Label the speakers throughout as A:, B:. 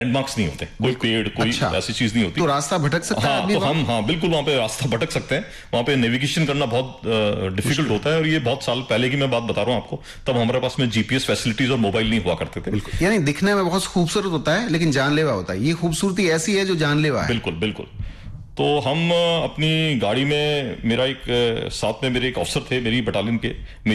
A: Landmarks नहीं होते, कोई पेड़, कोई ऐसी चीज नहीं होती।
B: तो रास्ता भटक सकता है आदमी?
A: हाँ, बिल्कुल वहां पे रास्ता भटक सकते हैं। वहां पे नेविगेशन करना बहुत डिफिकल्ट होता है, और ये बहुत साल पहले की मैं बात बता रहा हूँ आपको, तब हमारे पास में जीपीएस फैसिलिटीज और मोबाइल नहीं हुआ करते थे।
B: यानी दिखने में बहुत खूबसूरत होता है लेकिन जानलेवा होता है। ये खूबसूरती ऐसी है जो जानलेवा है।
A: बिल्कुल बिल्कुल। तो हम अपनी गाड़ी में, मेरा एक साथ में मेरे एक अफसर थे मेरी बटालियन के,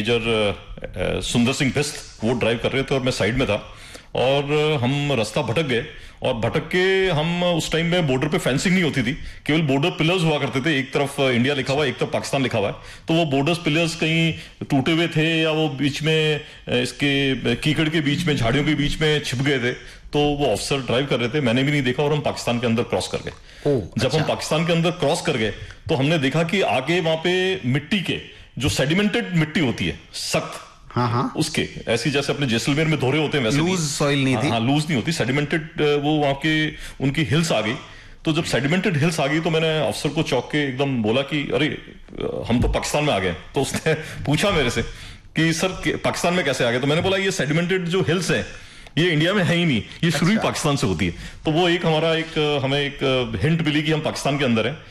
A: मेजर सुंदर सिंह बिस्त, वो ड्राइव कर रहे थे और मैं साइड में था, और हम रास्ता भटक गए। और भटक के हम, उस टाइम में बॉर्डर पे फेंसिंग नहीं होती थी, केवल बॉर्डर पिलर्स हुआ करते थे, एक तरफ इंडिया लिखा हुआ है, एक तरफ पाकिस्तान लिखा हुआ है। तो वो बॉर्डर पिलर्स कहीं टूटे हुए थे, या वो बीच में इसके कीकड़ के बीच में, झाड़ियों के बीच में छिप गए थे। तो वो ऑफिसर ड्राइव कर रहे थे, मैंने भी नहीं देखा, और हम पाकिस्तान के अंदर क्रॉस कर गए। जब हम पाकिस्तान के अंदर क्रॉस कर गए तो हमने देखा कि आगे वहां पे मिट्टी के, जो सेडिमेंटेड मिट्टी होती है सख्त,
B: हाँ,
A: उसके ऐसी जैसे अपने जैसलमेर में धोरे होते हैं वैसे
B: लूज सॉइल नहीं थी।
A: हाँ, लूज नहीं होती, सेडिमेंटेड। वो वहां के उनकी हिल्स आ गई। तो जब सेडिमेंटेड हिल्स आ गई तो मैंने अफसर को चौंक के एकदम बोला कि अरे हम तो पाकिस्तान में आ गए। तो उसने पूछा मेरे से कि सर पाकिस्तान में कैसे आ गए? तो मैंने बोला ये सेडिमेंटेड जो हिल्स है ये इंडिया में है ही नहीं, ये शुरू ही पाकिस्तान से होती है। तो वो एक हमारा हमें एक हिंट मिली कि हम पाकिस्तान के अंदर हैं।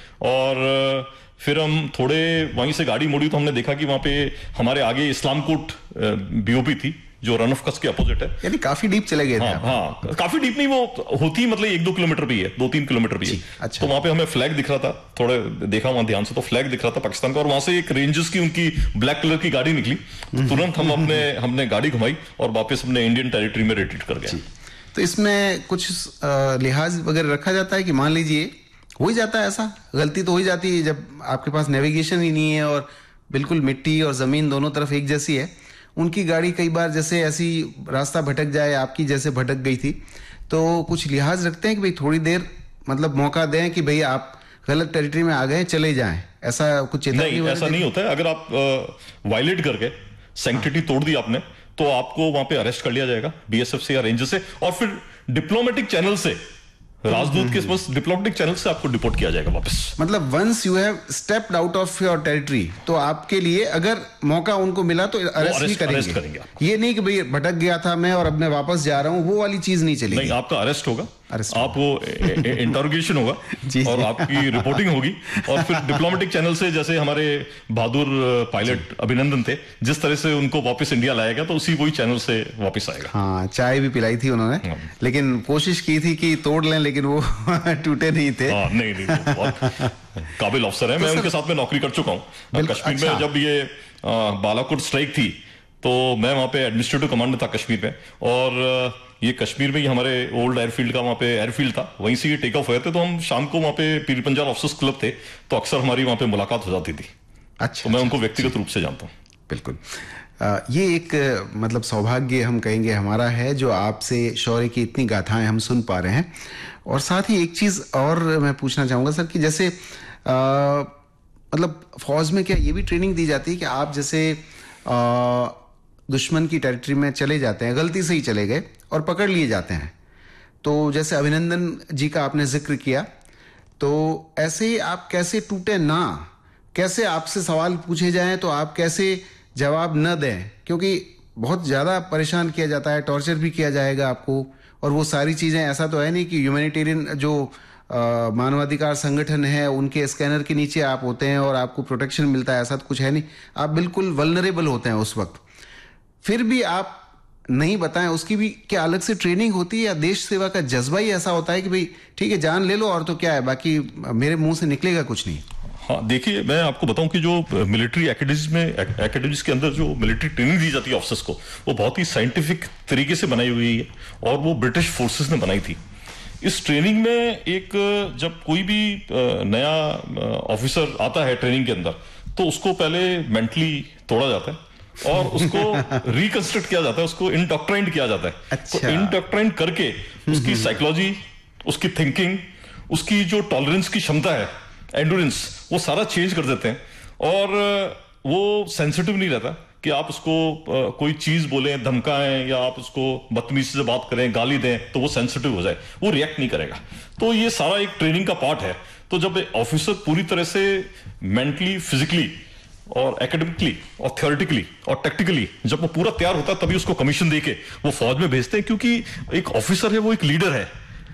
A: और फिर हम थोड़े वहीं से गाड़ी मोड़ी तो हमने देखा कि वहां पे हमारे आगे इस्लाम कोट बीओपी थी, जो रन ऑफ कच्छ के अपोजिट है।
B: यानी काफी डीप चले गए थे।
A: हाँ, काफी डीप नहीं, वो होती मतलब 1-2 किलोमीटर भी है, 2-3 किलोमीटर भी है।
B: अच्छा।
A: तो वहां पे हमें फ्लैग दिख रहा था, थोड़े देखा वहां ध्यान से, तो फ्लैग दिख रहा था पाकिस्तान का, और वहां से एक रेंजर्स की उनकी ब्लैक कलर की गाड़ी निकली। तुरंत हमने गाड़ी घुमाई और वापस अपने इंडियन टेरिटरी में रिट्रीट कर गए।
B: तो इसमें कुछ लिहाज वगैरह रखा जाता है कि मान लीजिए हो ही जाता है ऐसा, गलती तो हो ही जाती है जब आपके पास नेविगेशन ही नहीं है और बिल्कुल मिट्टी और जमीन दोनों तरफ एक जैसी है। उनकी गाड़ी कई बार जैसे ऐसी रास्ता भटक जाए, आपकी जैसे भटक गई थी, तो कुछ लिहाज रखते हैं कि भाई थोड़ी देर मतलब मौका दें कि भाई आप गलत टेरिटरी में आ गए, चले जाएं, ऐसा कुछ चेतावनी?
A: नहीं, ऐसा नहीं होता है। अगर आप वायलेट करके सैंक्टिटी तोड़ दी आपने, तो आपको वहां पे अरेस्ट कर लिया जाएगा बीएसएफ से या रेंजर से, और फिर डिप्लोमेटिक चैनल से, राजदूत के बस डिप्लोमेटिक चैनल से आपको डिपोर्ट किया जाएगा वापस।
B: मतलब once you have stepped out of your territory, तो आपके लिए अगर मौका उनको मिला तो अरेस्ट भी करेंगे। ये नहीं कि भाई भटक गया था मैं और अब मैं वापस जा रहा हूं, वो वाली चीज नहीं चलेगी।
A: नहीं, आपका अरेस्ट होगा, आपको इंटरोगेशन होगा और आपकी रिपोर्टिंग होगी, और फिर डिप्लोमेटिक चैनल से, जैसे हमारे बहादुर पायलट अभिनंदन थे, जिस तरह से उनको वापस इंडिया लाया गया, तो उसी वही चैनल से वापस आएगा।
B: हाँ, चाय भी पिलाई थी उन्होंने, लेकिन कोशिश की थी कि तोड़ लें, लेकिन वो टूटे नहीं थे।
A: हाँ, नहीं, बहुत काबिल अफसर है। मैं उनके साथ में नौकरी कर चुका हूँ कश्मीर में। जब ये बालाकोट स्ट्राइक थी तो मैं वहां पे एडमिनिस्ट्रेटिव कमांडर था कश्मीर में, और ये कश्मीर में ही हमारे ओल्ड एयरफील्ड का वहां पे एयरफील्ड था, वहीं से ये टेक ऑफ हुए थे। तो हम शाम को वहां पे पीर पंजाल ऑफिसर्स क्लब थे, तो अक्सर हमारी वहां पे मुलाकात हो जाती थी।
B: अच्छा,
A: तो मैं उनको व्यक्तिगत रूप से जानता हूँ।
B: बिल्कुल। ये एक मतलब सौभाग्य हम कहेंगे हमारा है जो आपसे शौर्य की इतनी गाथाएं हम सुन पा रहे हैं। और साथ ही एक चीज और मैं पूछना चाहूंगा सर कि जैसे मतलब फौज में क्या ये भी ट्रेनिंग दी जाती है कि आप जैसे दुश्मन की टेरिटरी में चले जाते हैं, गलती से ही चले गए और पकड़ लिए जाते हैं, तो जैसे अभिनंदन जी का आपने जिक्र किया, तो ऐसे ही आप कैसे टूटे ना, कैसे आपसे सवाल पूछे जाएं तो आप कैसे जवाब न दें, क्योंकि बहुत ज़्यादा परेशान किया जाता है, टॉर्चर भी किया जाएगा आपको, और वो सारी चीज़ें, ऐसा तो है नहीं कि ह्यूमैनिटेरियन जो मानवाधिकार संगठन है उनके स्कैनर के नीचे आप होते हैं और आपको प्रोटेक्शन मिलता है, ऐसा तो कुछ है नहीं। आप बिल्कुल वल्नरेबल होते हैं उस वक्त, फिर भी आप नहीं बताएं, उसकी भी क्या अलग से ट्रेनिंग होती है, या देश सेवा का जज्बा ही ऐसा होता है कि भाई ठीक है जान ले लो और तो क्या है, बाकी मेरे मुंह से निकलेगा कुछ नहीं?
A: हाँ, देखिए मैं आपको बताऊं कि जो मिलिट्री एकेडमीज के अंदर जो मिलिट्री ट्रेनिंग दी जाती है ऑफिसर्स को, वो बहुत ही साइंटिफिक तरीके से बनाई हुई है, और वो ब्रिटिश फोर्सेस ने बनाई थी। इस ट्रेनिंग में एक, जब कोई भी नया ऑफिसर आता है ट्रेनिंग के अंदर, तो उसको पहले मेंटली तोड़ा जाता है और उसको रिकंस्ट्रक्ट किया जाता है, उसको इंडॉक्ट्राइंड किया जाता है।
B: अच्छा।
A: तो इंडॉक्ट्राइंड करके उसकी साइकोलॉजी, उसकी थिंकिंग, उसकी जो टॉलरेंस की क्षमता है, एंडोरेंस, वो सारा चेंज कर देते हैं, और वो सेंसिटिव नहीं रहता कि आप उसको कोई चीज बोलें, धमकाएं, या आप उसको बदतमीजी से बात करें, गाली दें, तो वो सेंसिटिव हो जाए, वो रिएक्ट नहीं करेगा। तो ये सारा एक ट्रेनिंग का पार्ट है। तो जब ऑफिसर पूरी तरह से मेंटली, फिजिकली और एकेडमिकली और थियोरेटिकली और टैक्टिकली जब वो पूरा तैयार होता है, तभी उसको कमीशन देके वो फौज में भेजते हैं, क्योंकि एक ऑफिसर है वो एक लीडर है।